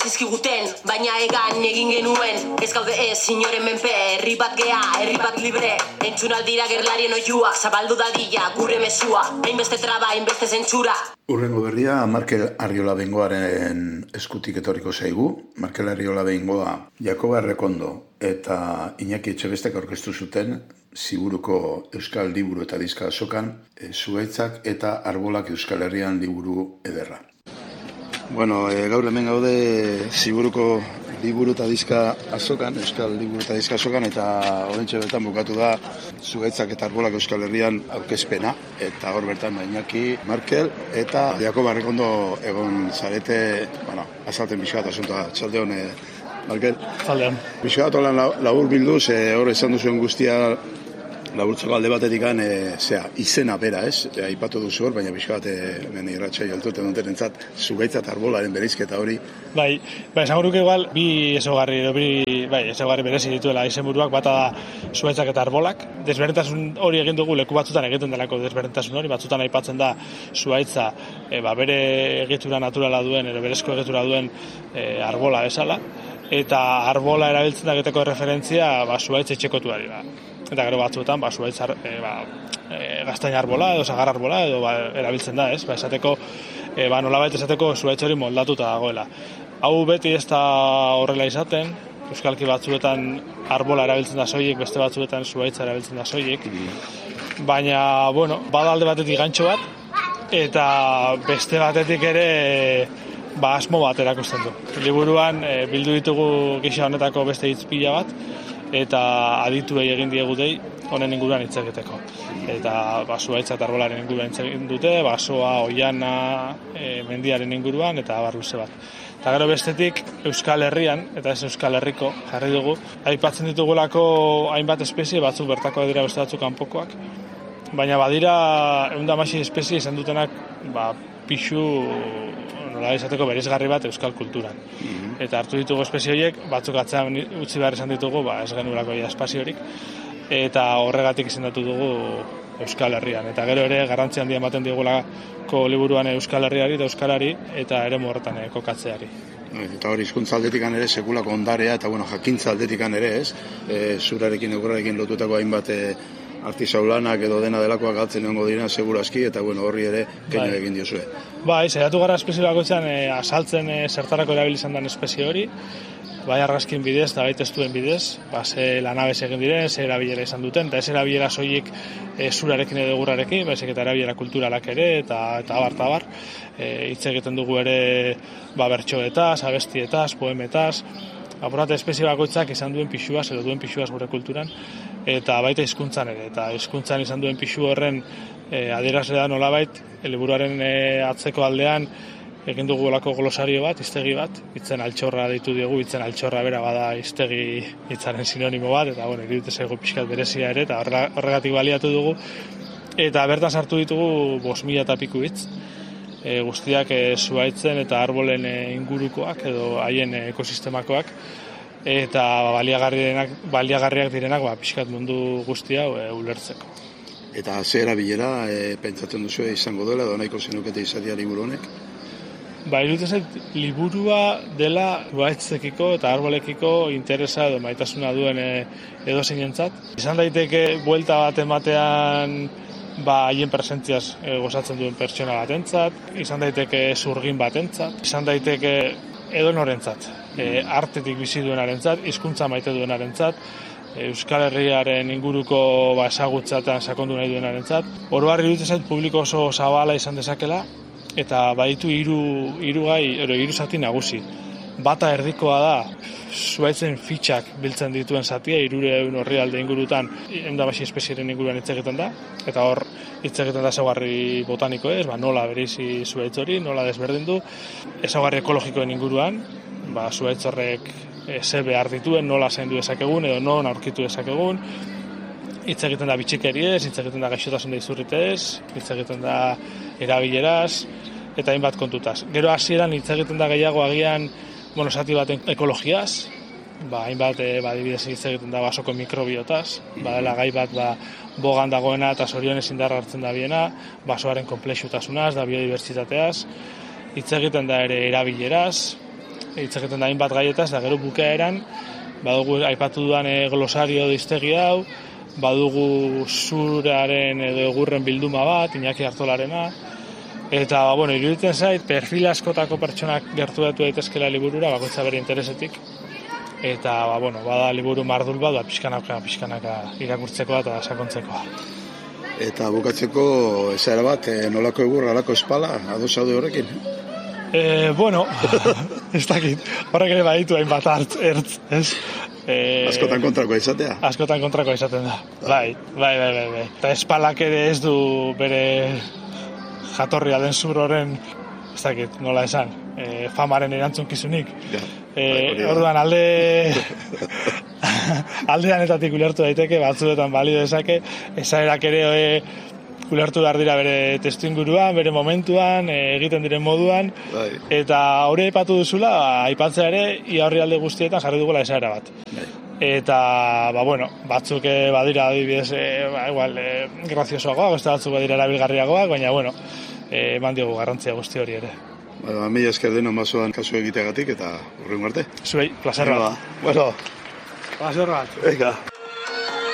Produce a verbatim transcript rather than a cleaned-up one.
Zizkiguten, baina egan egin genuen. Ez gaude ez, inoren menpe, herri bat gea, herri bat libre. Entzun aldira gerlarien oiuak, zabaldu dadila, gure mesua. Hainbeste traba, hainbeste zentsura. Urrengo berria, Markel Arriola Bengoaren eskutik etorriko zaigu. Markel Arriola Bengoa, Jakoba Errekondo eta Iñaki Etxebestek aurkeztu zuten Ziburuko Euskal Liburu eta Diska azokan, Zuhaitzak eta Arbolak Euskal Herrian liburu ederra. Bueno, e, gaur hemen gaude Ziburuko Liburu eta Diska azokan, Euskal Liburu eta Diska azokan, eta oraintxe bertan bukatu da Zuhaitzak eta Arbolak Euskal Herrian aurkezpena, eta hor bertan Iñaki, Markel eta Jakoba Errekondo egon zarete, bueno, azalten bizkat asuntoa, txaldeon, e, Markel. Txaldeon. Bizkat holan labur bilduz, e, hor esan duzuen guztia, laburtzeko alde batetik e, zera, izena bera, ez? E, aipatu duzu hor, baina pixka bat hemen irratxai altuten duten entzat, Zuhaitza eta Arbolaren bereizketa hori. Bai, bai, esan guruke igual, bi ezogarri, bi, bai, ezogarri berezi dituela izenburuak, bata da Zuhaitzak eta Arbolak. Desberdintasun hori egin dugu leku batzutan egiten delako desberdintasun hori, batzutan aipatzen da Zuhaitza e, ba, bere egitura naturala duen, edo berezko egitura duen e, Arbola bezala, eta Arbola erabiltzen da egiteko referentzia ba, Zuhaitz etxekotuari da. Eta gero batzuetan, ba, Zuhaitz e, ba, e, gaztain arbola edo sagar arbola edo ba, erabiltzen da, ez? Ba, esateko, e, ba, nolabait esateko Zuhaitz hori moldatuta dagoela. Hau beti ez da horrela izaten, euskalki batzuetan arbola erabiltzen da soilik, beste batzuetan Zuhaitza erabiltzen da soilik. Baina, bueno, bada alde batetik gantxo bat, eta beste batetik ere ba, asmo bat erakusten du. Liburuan e, bildu ditugu gisa honetako beste hitz pila bat, eta adituei egin diegu dei honen inguruan hitz egiteko. Eta ba, Zuhaitza eta Arbolaren inguruan hitz egin dute, basoa, oiana, e, mendiaren inguruan, eta abar luze bat. Eta gero bestetik Euskal Herrian, eta ez Euskal Herriko, jarri dugu, aipatzen ditugulako hainbat espezie, batzuk bertako dira beste batzuk kanpokoak, baina badira ehun eta hamasei espezie izan dutenak ba, pixu nola izateko bereizgarri bat euskal kulturan. Mm-hmm. Eta hartu ditugu espezie horiek, batzuk atzean utzi behar izan ditugu, ba, ez genurako ja espaziorik, eta horregatik izendatu dugu Euskal Herrian. Eta gero ere garrantzi handia ematen digulako liburuan Euskal Herriari eta Euskarari eta eremu horretan kokatzeari. Eta hori hizkuntza aldetikan ere sekulako ondarea eta bueno, jakintza aldetikan ere, ez? E, zurarekin egurrarekin lotutako hainbat e, artisaulanak edo dena delakoak galtzen egongo dira segurazki, eta bueno, horri ere keino bai. Egin diozue. Bai, saiatu gara espezie bakoitzean e, asaltzen e, zertarako erabili izan den espezie hori, bai argazkin bidez eta bai testuen bidez, ba, ze lanabez egin diren, ze erabilera izan duten, eta ez erabilera soilik e, zurarekin edo egurrarekin, baizik eta erabilera kulturalak ere, eta eta abar, eta abar, hitz egiten dugu ere ba, bertsoetaz, abestietaz, poemetaz, apurate espezie bakoitzak izan duen pixuaz, edo duen pixuaz gure kulturan, eta baita hizkuntzan ere, eta hizkuntzan izan duen pixu horren e, adierazle da nolabait, liburuaren e, atzeko aldean egin dugu olako glosario bat, hiztegi bat, hitzen altxorra deitu diogu, hitzen altxorra bera bada hiztegi hitzaren sinonimo bat, eta bueno, iruditzen zaigu pixkat berezia ere, eta horregatik baliatu dugu, eta bertan sartu ditugu bost mila eta piku hitz, e, guztiak e, Zuhaitzen eta Arbolen e, ingurukoak, edo haien e, ekosistemakoak, eta baliagarriak, baliagarriak direnak ba, pixkat mundu guztia e, ulertzeko. Eta ze erabilera e, pentsatzen duzu izango dela, edo nahiko zenukete izatea liburu honek? Ba, iruditzen zait, liburua dela Zuhaitzekiko eta Arbolekiko interesa edo maitasuna duen e, edo zeinentzat. Izan daiteke buelta bat ematean ba, haien presentziaz e, gozatzen duen pertsona batentzat, izan daiteke zurgin batentzat, izan daiteke edo norentzat, e, artetik bizi duenarentzat, hizkuntza maite duenarentzat, Euskal Herriaren inguruko ba, ezagutzatan sakondu nahi duenarentzat. Oroar iruditzen zait publiko oso zabala izan dezakela, eta baditu hiru hiru gai, ero hiru zati nagusi. Bata erdikoa da Zuhaitzen fitxak biltzen dituen zatia, hirureun orrialde ingurutan, ehun eta hamasei espezieren inguruan hitz egiten da, eta hor hitz egiten da ezaugarri botaniko ez, ba, nola bereizi Zuhaitz hori, nola desberdindu, ezaugarri ekologikoen inguruan, ba, Zuhaitz horrek e, ze behar dituen, nola zaindu dezakegun edo non aurkitu dezakegun, hitz egiten da bitxikeriez, hitz egiten da gaixotasun da izurritez, hitz egiten da erabileraz, eta hainbat kontutaz. Gero hasieran hitz egiten da gehiago agian, bueno, zati baten ekologiaz, ba, hainbat, e, ba, adibidez hitz egiten da basoko mikrobiotaz, badela gai bat, ba, bogan dagoena eta zorionez indarra hartzen da biena, basoaren konplexutasunaz, da biodibertsitateaz, hitz egiten da ere erabileraz, hitz egiten da hainbat gaietaz, eta gero bukaeran, badugu aipatu dudan e, glosario diztegi hau, badugu zuraren edo egurren bilduma bat, Iñaki Artolarena, eta, ba, bueno, iruditzen zait, perfil askotako pertsonak gertu datu daitezkela liburura, bakoitza bere interesetik, eta, ba, bueno, bada liburu mardul bat, ba, pixkanaka, pixkanaka irakurtzekoa eta sakontzekoa. Eta bukatzeko, ezaera bat, e, nolako egur, alako espala, ados zaude horrekin? E, bueno, ez dakit, horrek ere baditu hainbat hartz, ertz, ez? E, askotan kontrakoa izatea? Askotan kontrakoa izaten da, bai, bai, bai, bai, bai. Eta espalak ere ez du bere jatorria den zur horren, ez dakit, nola esan, e, famaren erantzunkizunik. Ja, e, bai, orduan alde... alde danetatik ulertu daiteke, batzuetan balio dezake, esaerak ere e, ulertu behar dira bere testuinguruan, bere momentuan, e, egiten diren moduan, bai. Eta hori aipatu duzula, aipatzea ere, ia horri alde guztietan jarri dugula esaera bat. Bai. Eta, ba, bueno, batzuk badira adibidez, e, ba, igual, e, graziosoagoak, beste batzuk badira erabilgarriagoak, baina, bueno, e, eman diogu garrantzia guzti hori ere. Bueno, mila esker denon basoan kasu egiteagatik eta hurrengo arte. Zuei, plazer bat. Bueno, plazer bat. Venga.